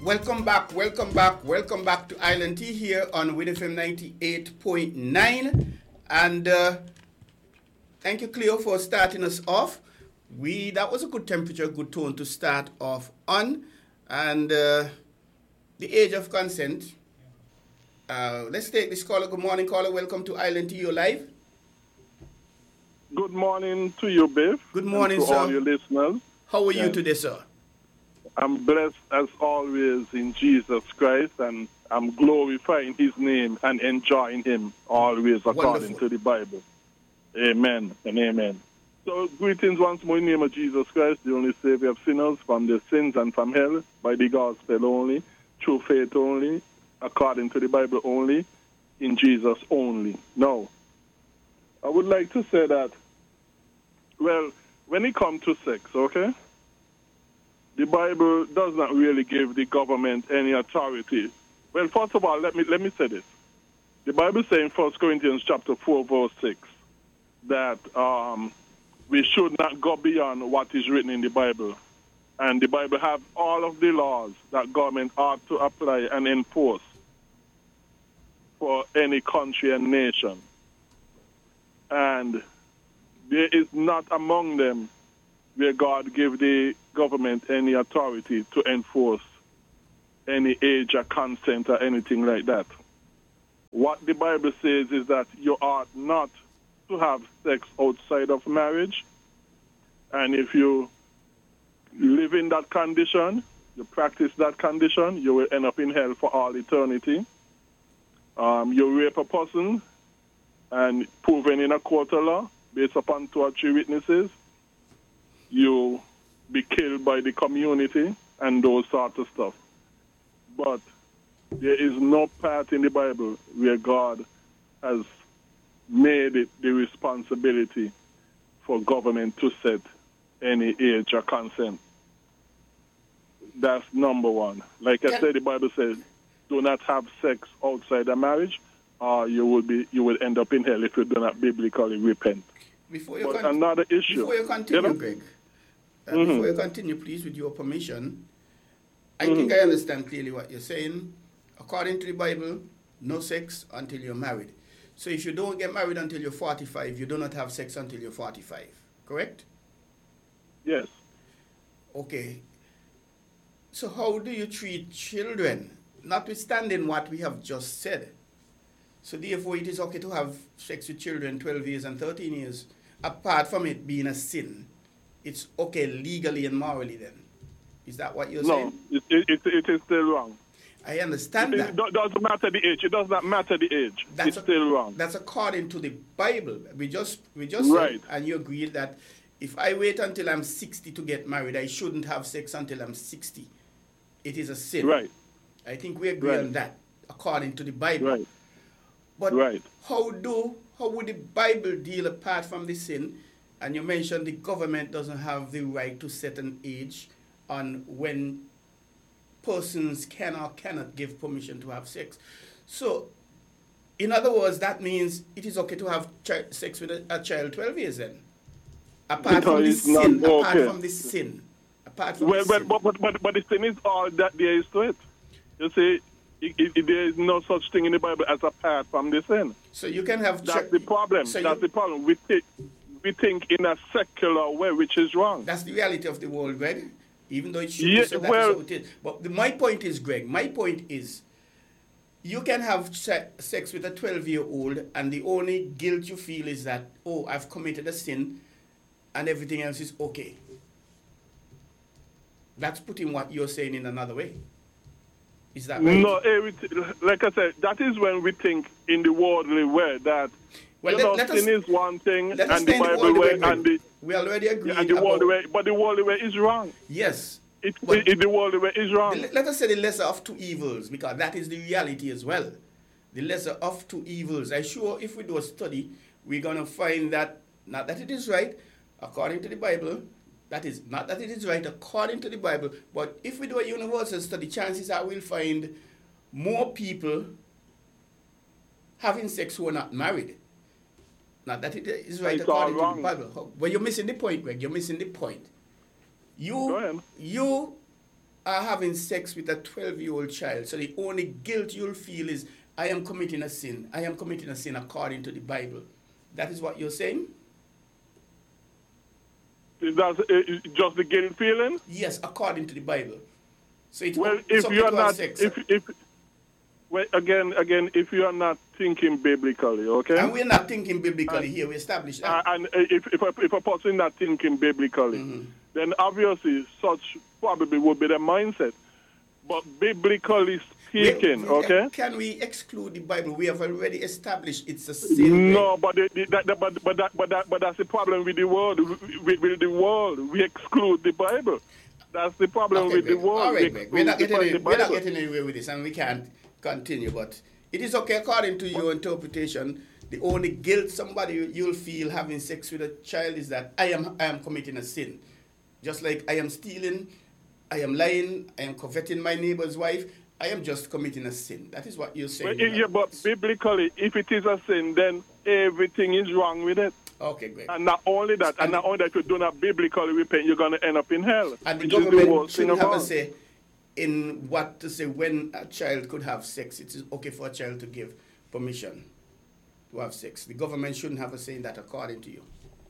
welcome back to Island Tea here on WinFM 98.9. And thank you, Cleo, for starting us off. That was a good temperature, good tone to start off on. And the age of consent. Let's take this caller. Good morning, caller. Welcome to Island Tea, you're live. Good morning to you, Biff. Good morning, to sir. all your listeners. How are you today, sir? I'm blessed as always in Jesus Christ, and I'm glorifying his name and enjoying him always according to the Bible. Amen and amen. So greetings once more in the name of Jesus Christ, the only Savior of sinners from their sins and from hell, by the gospel only, through faith only, according to the Bible only, in Jesus only. Now, I would like to say that, well, when it comes to sex, okay, the Bible does not really give the government any authority. Well, first of all, let me say this. The Bible says in 1 Corinthians chapter 4, verse 6, that we should not go beyond what is written in the Bible. And the Bible have all of the laws that government ought to apply and enforce for any country and nation. And there is not among them where God gave the government any authority to enforce any age or consent or anything like that. What the Bible says is that you ought not to have sex outside of marriage. And if you live in that condition, you practice that condition, you will end up in hell for all eternity. You rape a person and proven in a court of law based upon 2 or 3 witnesses, you be killed by the community and those sorts of stuff. But there is no part in the Bible where God has made it the responsibility for government to set any age or consent. That's number one. Like I said, the Bible says, do not have sex outside of marriage, or you will end up in hell if you do not biblically repent. Another issue. Before you continue, Greg, before you continue, please, with your permission, I think I understand clearly what you're saying. According to the Bible, no sex until you're married. So if you don't get married until you're 45, you do not have sex until you're 45, correct? Yes. Okay. So how do you treat children, notwithstanding what we have just said? So therefore, it is okay to have sex with children 12 years and 13 years. Apart from it being a sin, it's okay legally and morally then. Is that what you're saying? No, it is still wrong. I understand that. It doesn't matter the age. It does not matter the age. It's still wrong. That's according to the Bible. We just right. said, and you agreed that if I wait until I'm 60 to get married, I shouldn't have sex until I'm 60. It is a sin. Right. I think we agree on that, according to the Bible. Right. But right. How would the Bible deal apart from the sin? And you mentioned the government doesn't have the right to set an age on when persons can or cannot give permission to have sex. So, in other words, that means it is okay to have sex with a child 12 years then? Apart from the sin. But the sin is all that there is to it. You see, there is no such thing in the Bible as apart from the sin. So you can have... That's the problem. That's the problem. We think in a secular way, which is wrong. That's the reality of the world, Greg. Even though it should be so, that's how it is. But my point is, Greg, you can have sex with a 12-year-old and the only guilt you feel is that, oh, I've committed a sin and everything else is okay. That's putting what you're saying in another way. Is that right? No, like I said, that is when we think in the worldly way that sin is one thing and the Bible way and the... We already agreed. And the worldly way, but the worldly way is wrong. Yes. The worldly way is wrong. Let us say the lesser of 2 evils, because that is the reality as well. The lesser of 2 evils. I'm sure if we do a study, we're going to find that, not that it is right, according to the Bible, that is, not that it is right according to the Bible, but if we do a universal study, chances are we'll find more people having sex who are not married. Not that it is right according to the Bible. But you're missing the point, Greg. You're missing the point. You are having sex with a 12-year-old child, so the only guilt you'll feel is, I am committing a sin. I am committing a sin according to the Bible. That is what you're saying? That's just the guilt feeling? Yes, according to the Bible. So it's well, it's if okay you are to have not, sex. well, again, if you are not thinking biblically, okay? And we're not thinking biblically here. We established that. And if a person is not thinking biblically, then obviously such probably would be the mindset. But biblically speaking, okay? Can we exclude the Bible? We have already established it's a sin. No, but that's the problem with the world. With the world, we exclude the Bible. That's the problem with the world. All right, Greg. We're not getting anywhere with this, and we can't continue. But it is okay according to your interpretation. The only guilt somebody you'll feel having sex with a child is that I am committing a sin. Just like I am stealing, I am lying, I am coveting my neighbor's wife, I am just committing a sin. That is what you're saying. Yeah, but biblically, if it is a sin, then everything is wrong with it. Okay, great. And not only that, if you do not biblically repent, you're going to end up in hell. And the government shouldn't have a say in what to say when a child could have sex. It is okay for a child to give permission to have sex. The government shouldn't have a say in that, according to you.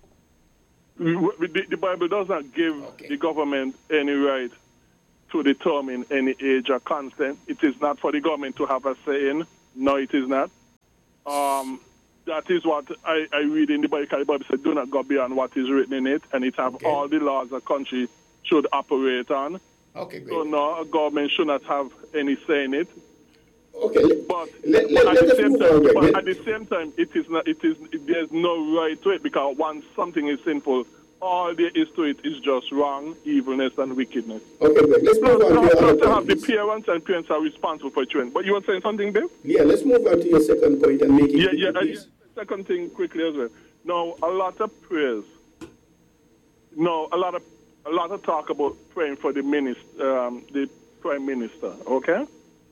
The Bible does not give the government any right to determine any age or consent. It is not for the government to have a say in. No, it is not. That is what I read in the Bible. The Bible says, do not go beyond what is written in it, and it have all the laws a country should operate on. Okay, great. So no, a government should not have any say in it. Okay, but at the same time, there's no right to it, because once something is sinful, all there is to it is just wrong, evilness, and wickedness. Okay, great. Let's move on to have the parents, and parents are responsible for children. But you were saying something, Bill? Yeah, let's move on to your second point and make it second thing quickly as well. Now, a lot of prayers. No, a lot of talk about praying for the the prime minister. Okay.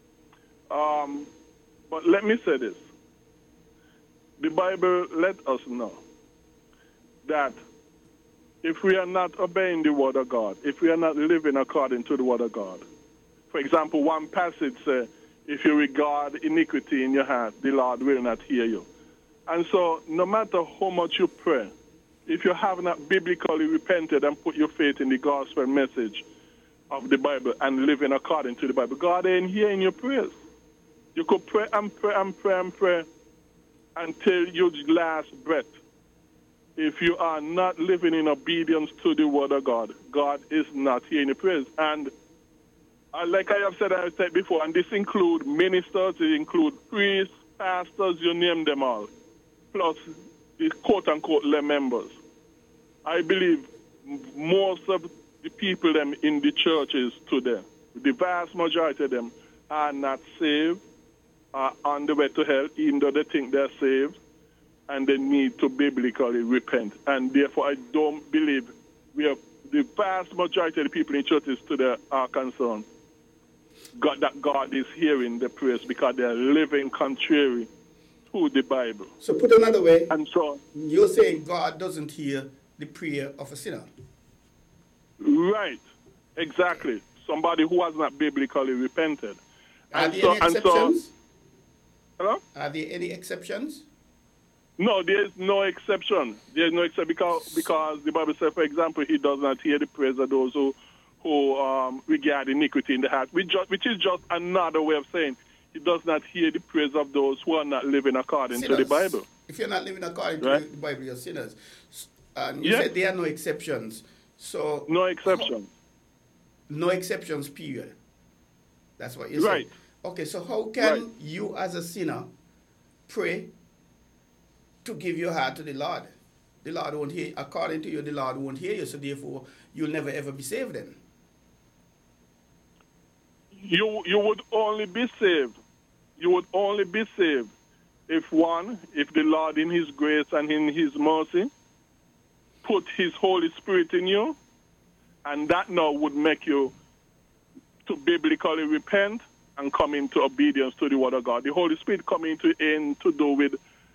But let me say this: the Bible let us know that if we are not obeying the word of God, if we are not living according to the word of God, for example, one passage says, "If you regard iniquity in your heart, the Lord will not hear you." And so, no matter how much you pray, if you have not biblically repented and put your faith in the gospel message of the Bible and living according to the Bible, God ain't hearing your prayers. You could pray and pray and pray and pray until your last breath. If you are not living in obedience to the word of God, God is not hearing your prayers. And like I have said before, and this includes ministers, it includes priests, pastors, you name them all, plus the quote-unquote lay members. I believe most of the people them in the churches today, the vast majority of them, are not saved, are on the way to hell, even though they think they're saved, and they need to biblically repent. And therefore, I don't believe the vast majority of the people in churches today are concerned that God is hearing the prayers, because they are living contrary to the Bible. So put another way, and so you're saying God doesn't hear the prayer of a sinner. Right, exactly. Somebody who has not biblically repented. Are there any exceptions? Hello? Are there any exceptions? No, there's no exception. There's no exception because the Bible says, for example, He does not hear the prayers of those who regard iniquity in the heart, which is just another way of saying He does not hear the prayers of those who are not living according to the Bible. If you're not living according to the Bible, you're sinners. You said there are no exceptions. So no exceptions. No exceptions, period. That's what you're saying. Right. Okay, so how can you as a sinner pray to give your heart to the Lord? The Lord won't hear, according to you, the Lord won't hear you, so therefore you'll never ever be saved then. You would only be saved. You would only be saved if the Lord in His grace and in His mercy put His Holy Spirit in you, and that now would make you to biblically repent and come into obedience to the word of God. The Holy Spirit coming to do with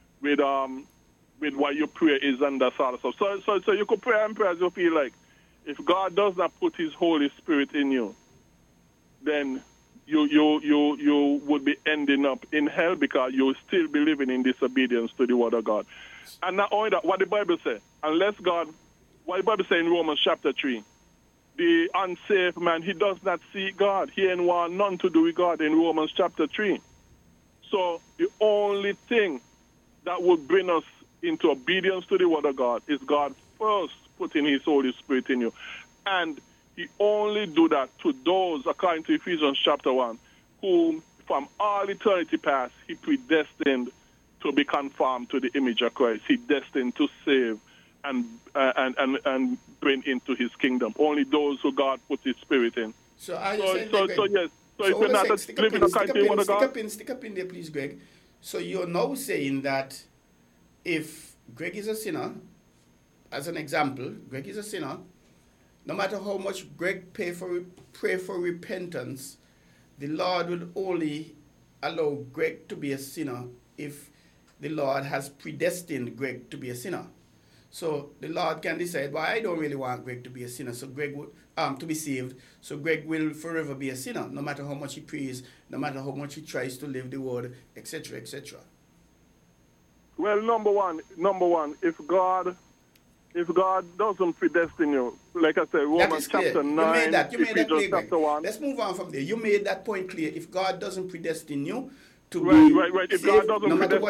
what your prayer is and that sort of stuff. So you could pray and pray as you feel like. If God does not put His Holy Spirit in you, then you would be ending up in hell because you will still be living in disobedience to the word of God. And not only that, what the Bible says, what the Bible says in Romans chapter 3, the unsaved man, he does not see God. He ain't want none to do with God in Romans chapter 3. So the only thing that would bring us into obedience to the word of God is God first putting his Holy Spirit in you. And he only do that to those, according to Ephesians chapter 1, whom from all eternity past he predestined to be conformed to the image of Christ. He destined to save and bring into his kingdom. Only those who God put his spirit in. So are you saying that, so yes. So if you're not living according to the word of God. Stick up in there, please, Greg. So you're now saying that if Greg is a sinner, as an example, Greg is a sinner, no matter how much Greg pray for repentance, the Lord will only allow Greg to be a sinner if the Lord has predestined Greg to be a sinner. So the Lord can decide, well, I don't really want Greg to be a sinner, so Greg would to be saved. So Greg will forever be a sinner, no matter how much he prays, no matter how much he tries to live the word, etc., etc. Well, number one, if God doesn't predestine you, like I said, Romans chapter 9, you made that clear, chapter 1. Let's move on from there. You made that point clear. If God doesn't predestine you to right. If saved, God doesn't no matter predestine what